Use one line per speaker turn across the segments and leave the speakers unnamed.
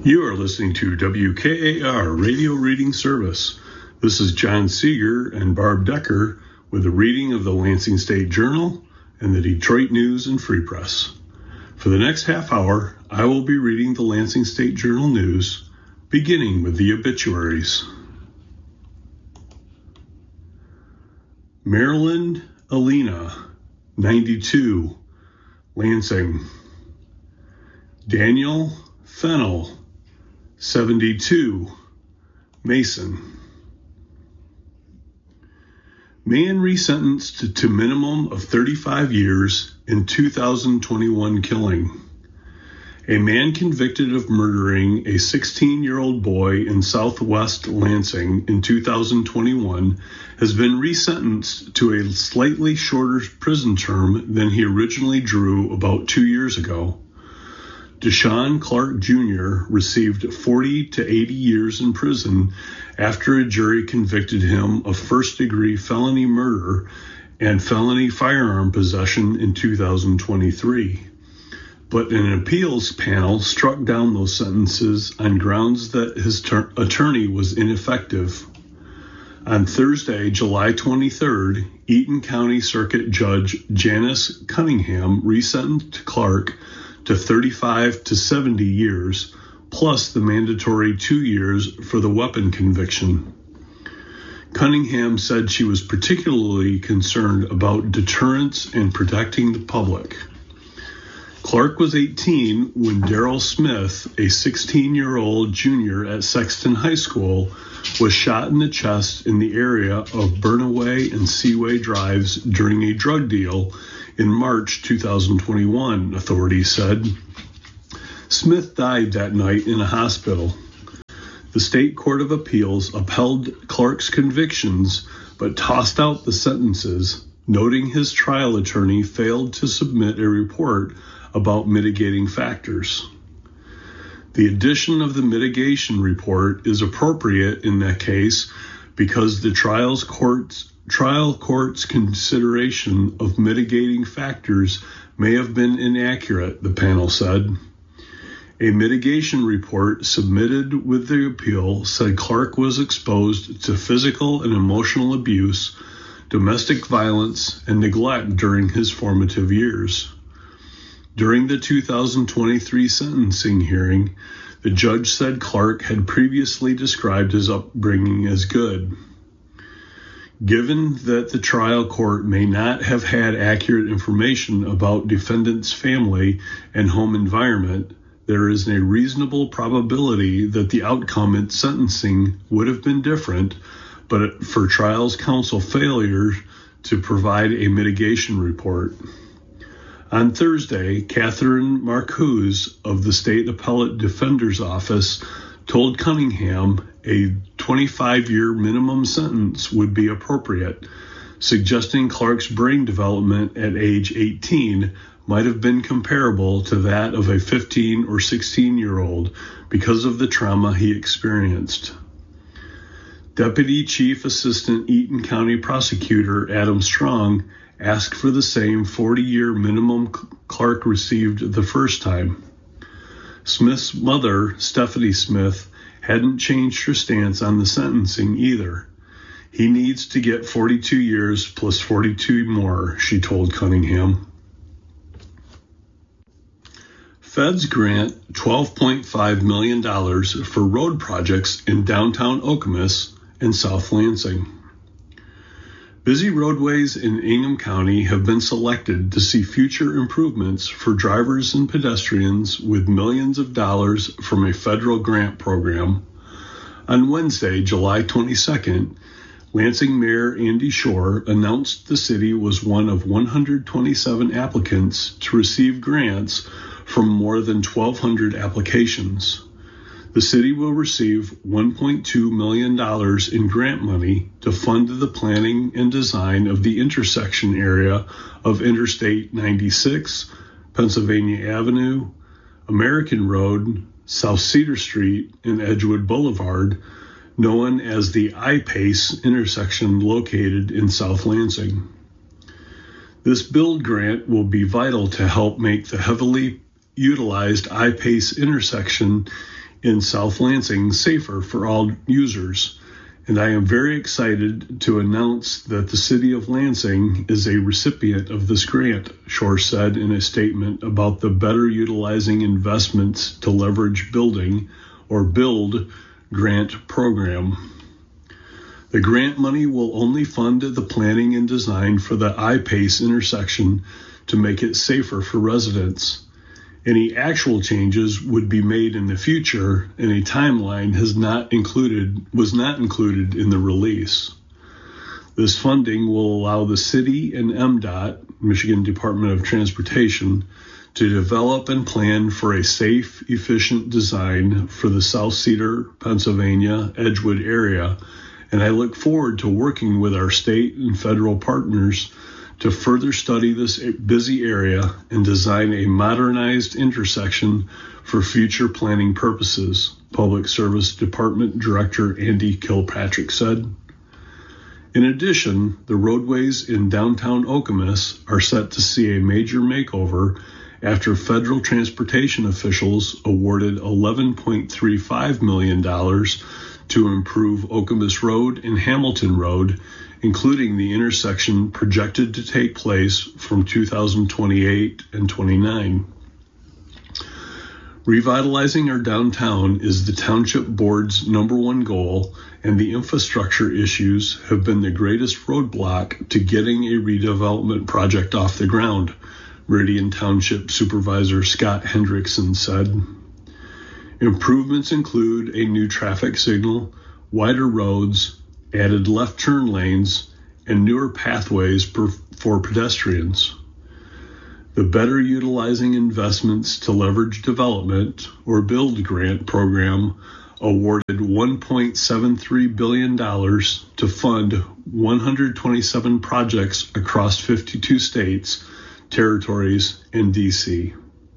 You are listening to WKAR Radio Reading Service. This is John Seeger and Barb Decker with a reading of the Lansing State Journal and the Detroit News and Free Press. For the next half hour, I will be reading the Lansing State Journal News, beginning with the obituaries. Marilyn Alina, 92, Lansing. Daniel Fennell, 72, Mason. Man resentenced to minimum of 35 years in 2021 killing. A man convicted of murdering a 16-year-old boy in southwest Lansing in 2021 has been resentenced to a slightly shorter prison term than he originally drew about 2 years ago. Deshaun Clark Jr. received 40 to 80 years in prison after a jury convicted him of first-degree felony murder and felony firearm possession in 2023. But an appeals panel struck down those sentences on grounds that his attorney was ineffective. On Thursday, July 23rd, Eaton County Circuit Judge Janice Cunningham resentenced Clark to 35 to 70 years, plus the mandatory 2 years for the weapon conviction. Cunningham said she was particularly concerned about deterrence and protecting the public. Clark was 18 when Darrell Smith, a 16-year-old junior at Sexton High School, was shot in the chest in the area of Burnaway and Seaway Drives during a drug deal in March 2021, authorities said. Smith died that night in a hospital. The State Court of Appeals upheld Clark's convictions but tossed out the sentences, noting his trial attorney failed to submit a report about mitigating factors. The addition of the mitigation report is appropriate in that case because the trial court's consideration of mitigating factors may have been inaccurate, the panel said. A mitigation report submitted with the appeal said Clark was exposed to physical and emotional abuse, domestic violence, and neglect during his formative years. During the 2023 sentencing hearing, the judge said Clark had previously described his upbringing as good. Given that the trial court may not have had accurate information about defendant's family and home environment, there is a reasonable probability that the outcome in sentencing would have been different, but for trial's counsel failure to provide a mitigation report. On Thursday, Catherine Marcuse of the State Appellate Defender's Office told Cunningham a 25-year minimum sentence would be appropriate, suggesting Clark's brain development at age 18 might have been comparable to that of a 15 or 16-year-old because of the trauma he experienced. Deputy Chief Assistant Eaton County Prosecutor Adam Strong asked for the same 40-year minimum Clark received the first time. Smith's mother, Stephanie Smith, hadn't changed her stance on the sentencing either. He needs to get 42 years plus 42 more, she told Cunningham. Feds grant $12.5 million for road projects in downtown Okemos and South Lansing. Busy roadways in Ingham County have been selected to see future improvements for drivers and pedestrians with millions of dollars from a federal grant program. On Wednesday, July 22nd, Lansing Mayor Andy Shore announced the city was one of 127 applicants to receive grants from more than 1,200 applications. The city will receive $1.2 million in grant money to fund the planning and design of the intersection area of Interstate 96, Pennsylvania Avenue, American Road, South Cedar Street, and Edgewood Boulevard, known as the I-PACE intersection located in South Lansing. This build grant will be vital to help make the heavily utilized I-PACE intersection in South Lansing safer for all users. And I am very excited to announce that the City of Lansing is a recipient of this grant, Shore said in a statement about the Better Utilizing Investments to Leverage Building, or BUILD, grant program. The grant money will only fund the planning and design for the I-PACE intersection to make it safer for residents. Any actual changes would be made in the future, and a timeline was not included in the release. This funding will allow the city and MDOT, Michigan Department of Transportation, to develop and plan for a safe, efficient design for the South Cedar, Pennsylvania, Edgewood area, and I look forward to working with our state and federal partners to further study this busy area and design a modernized intersection for future planning purposes, Public Service Department Director Andy Kilpatrick said. In addition, the roadways in downtown Okemos are set to see a major makeover after federal transportation officials awarded $11.35 million to improve Okemos Road and Hamilton Road, including the intersection projected to take place from 2028 and 29. Revitalizing our downtown is the Township Board's #1 goal, and the infrastructure issues have been the greatest roadblock to getting a redevelopment project off the ground, Meridian Township Supervisor Scott Hendrickson said. Improvements include a new traffic signal, wider roads, added left turn lanes, and newer pathways for pedestrians. The Better Utilizing Investments to Leverage Development, or BUILD grant program, awarded $1.73 billion to fund 127 projects across 52 states, territories, and D.C.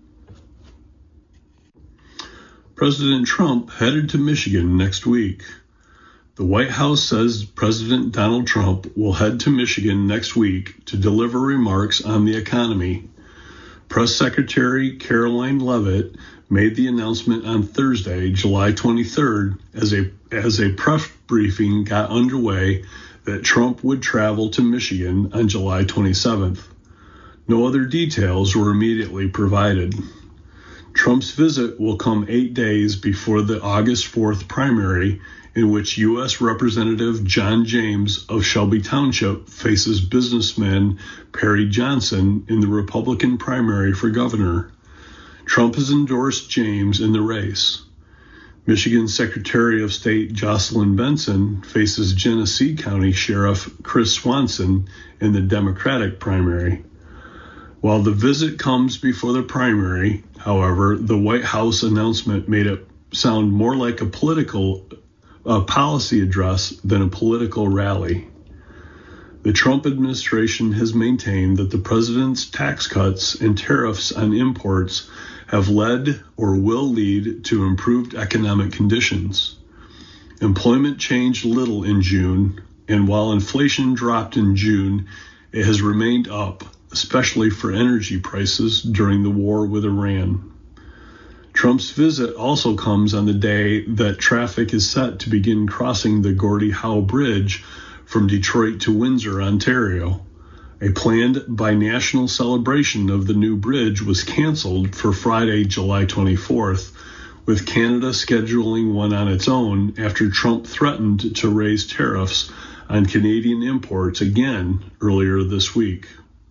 President Trump headed to Michigan next week. The White House says President Donald Trump will head to Michigan next week to deliver remarks on the economy. Press Secretary Caroline Leavitt made the announcement on Thursday, July 23rd, as a press briefing got underway that Trump would travel to Michigan on July 27th. No other details were immediately provided. Trump's visit will come 8 days before the August 4th primary, in which U.S. Representative John James of Shelby Township faces businessman Perry Johnson in the Republican primary for governor. Trump has endorsed James in the race. Michigan Secretary of State Jocelyn Benson faces Genesee County Sheriff Chris Swanson in the Democratic primary. While the visit comes before the primary, however, the White House announcement made it sound more like a policy address than a political rally. The Trump administration has maintained that the president's tax cuts and tariffs on imports have led or will lead to improved economic conditions. Employment changed little in June, and while inflation dropped in June, it has remained up, especially for energy prices during the war with Iran. Trump's visit also comes on the day that traffic is set to begin crossing the Gordie Howe Bridge from Detroit to Windsor, Ontario. A planned binational celebration of the new bridge was canceled for Friday, July 24th, with Canada scheduling one on its own after Trump threatened to raise tariffs on Canadian imports again earlier this week.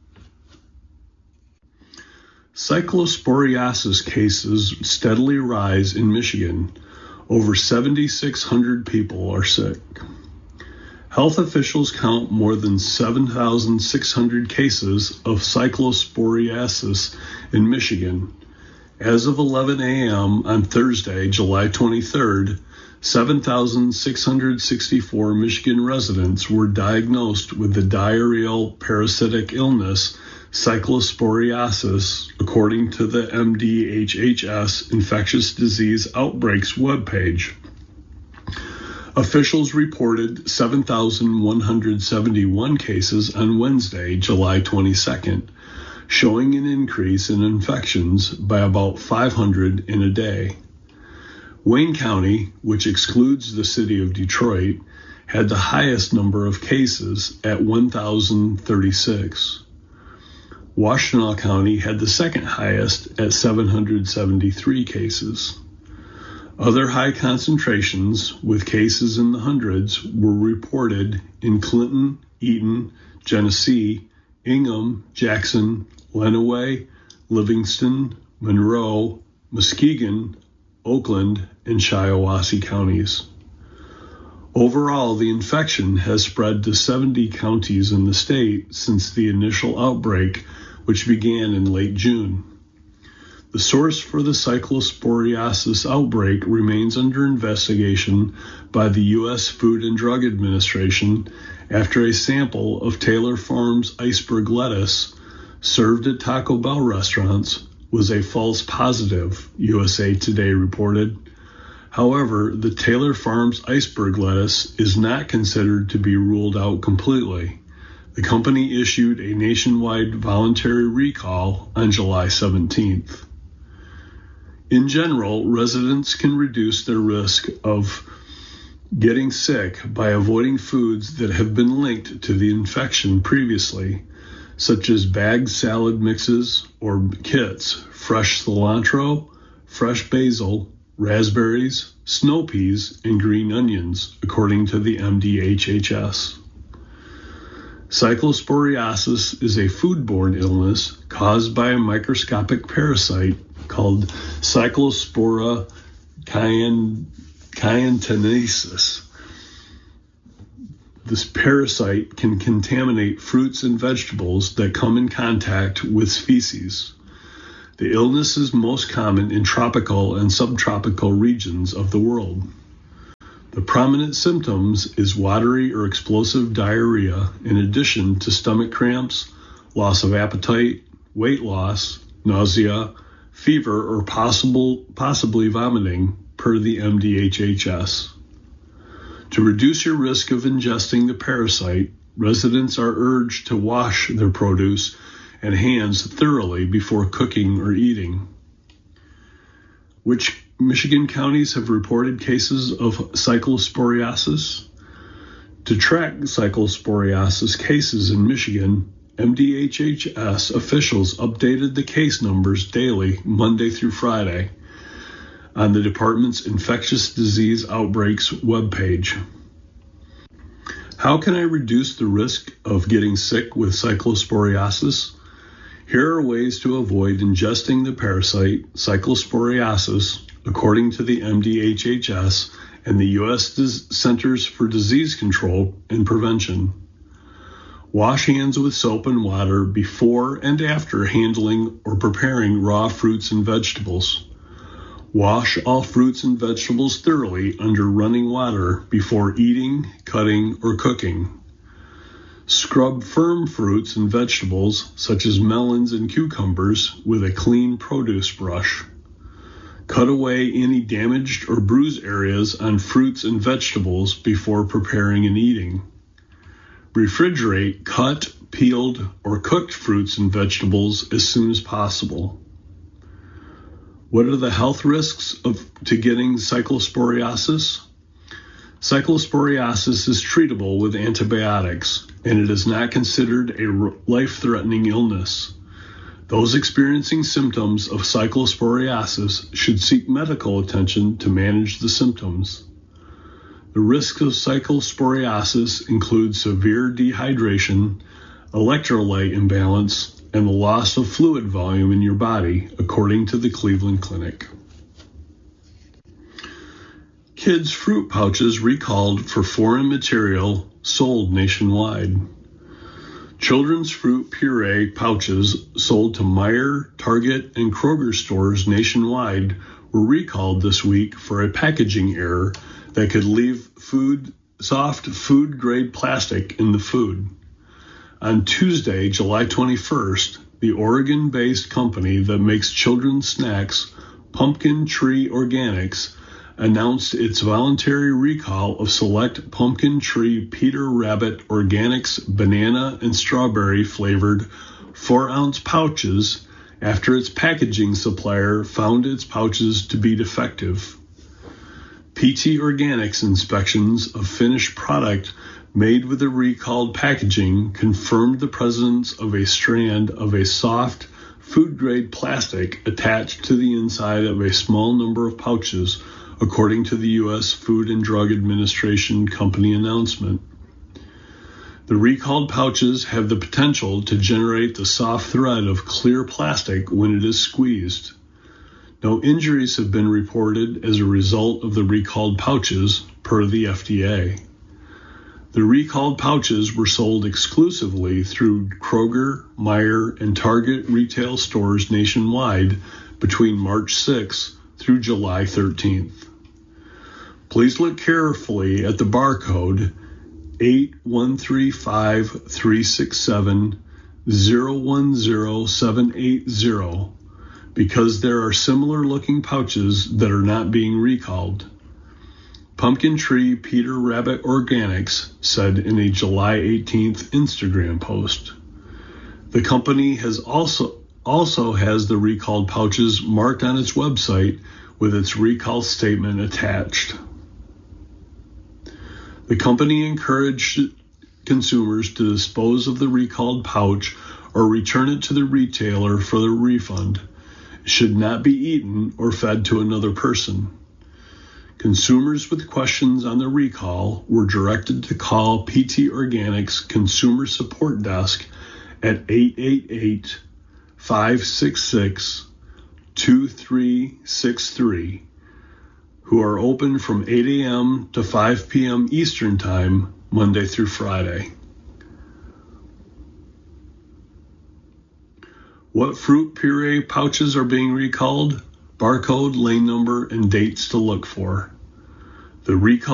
Cyclosporiasis cases steadily rise in Michigan. Over 7,600 people are sick. Health officials count more than 7,600 cases of cyclosporiasis in Michigan. As of 11 a.m. on Thursday, July 23rd, 7,664 Michigan residents were diagnosed with the diarrheal parasitic illness cyclosporiasis, according to the MDHHS Infectious Disease Outbreaks webpage. Officials reported 7,171 cases on Wednesday, July 22nd, showing an increase in infections by about 500 in a day. Wayne County, which excludes the city of Detroit, had the highest number of cases at 1,036. Washtenaw County had the second highest at 773 cases. Other high concentrations, with cases in the hundreds, were reported in Clinton, Eaton, Genesee, Ingham, Jackson, Lenawee, Livingston, Monroe, Muskegon, Oakland, and Shiawassee counties. Overall, the infection has spread to 70 counties in the state since the initial outbreak, which began in late June. The source for the cyclosporiasis outbreak remains under investigation by the U.S. Food and Drug Administration after a sample of Taylor Farms iceberg lettuce served at Taco Bell restaurants was a false positive, USA Today reported. However, the Taylor Farms iceberg lettuce is not considered to be ruled out completely. The company issued a nationwide voluntary recall on July 17th. In general, residents can reduce their risk of getting sick by avoiding foods that have been linked to the infection previously, such as bagged salad mixes or kits, fresh cilantro, fresh basil, raspberries, snow peas, and green onions, according to the MDHHS. Cyclosporiasis is a foodborne illness caused by a microscopic parasite called Cyclospora cayantensis. This parasite can contaminate fruits and vegetables that come in contact with feces. The illness is most common in tropical and subtropical regions of the world. The prominent symptoms is watery or explosive diarrhea, in addition to stomach cramps, loss of appetite, weight loss, nausea, fever, or possibly vomiting, per the MDHHS. To reduce your risk of ingesting the parasite, residents are urged to wash their produce and hands thoroughly before cooking or eating. Which Michigan counties have reported cases of cyclosporiasis? To track cyclosporiasis cases in Michigan, MDHHS officials updated the case numbers daily, Monday through Friday, on the department's Infectious Disease Outbreaks webpage. How can I reduce the risk of getting sick with cyclosporiasis? Here are ways to avoid ingesting the parasite cyclosporiasis, according to the MDHHS and the U.S. Centers for Disease Control and Prevention. Wash hands with soap and water before and after handling or preparing raw fruits and vegetables. Wash all fruits and vegetables thoroughly under running water before eating, cutting, or cooking. Scrub firm fruits and vegetables, such as melons and cucumbers, with a clean produce brush. Cut away any damaged or bruised areas on fruits and vegetables before preparing and eating. Refrigerate cut, peeled, or cooked fruits and vegetables as soon as possible. What are the health risks to getting cyclosporiasis? Cyclosporiasis is treatable with antibiotics, and it is not considered a life-threatening illness. Those experiencing symptoms of cyclosporiasis should seek medical attention to manage the symptoms. The risks of cyclosporiasis include severe dehydration, electrolyte imbalance, and the loss of fluid volume in your body, according to the Cleveland Clinic. Kids' fruit pouches recalled for foreign material sold nationwide. Children's fruit puree pouches sold to Meijer, Target, and Kroger stores nationwide were recalled this week for a packaging error that could leave soft food-grade plastic in the food. On Tuesday, July 21st, the Oregon-based company that makes children's snacks, Pumpkin Tree Organics, announced its voluntary recall of select Pumpkin Tree Peter Rabbit Organics banana and strawberry flavored 4-ounce pouches after its packaging supplier found its pouches to be defective. PT Organics inspections of finished product made with the recalled packaging confirmed the presence of a strand of a soft, food-grade plastic attached to the inside of a small number of pouches, according to the U.S. Food and Drug Administration company announcement. The recalled pouches have the potential to generate the soft thread of clear plastic when it is squeezed. No injuries have been reported as a result of the recalled pouches, per the FDA. The recalled pouches were sold exclusively through Kroger, Meijer, and Target retail stores nationwide between March 6th through July 13th. Please look carefully at the barcode 8135367010780 because there are similar looking pouches that are not being recalled. Pumpkin Tree Peter Rabbit Organics said in a July 18th Instagram post. The company has also has the recalled pouches marked on its website with its recall statement attached. The company encouraged consumers to dispose of the recalled pouch or return it to the retailer for the refund. It should not be eaten or fed to another person. Consumers with questions on the recall were directed to call PT Organics Consumer Support Desk at 888-566-2363, who are open from 8 a.m. to 5 p.m. Eastern Time, Monday through Friday. What fruit puree pouches are being recalled? Barcode, lane number, and dates to look for. The recall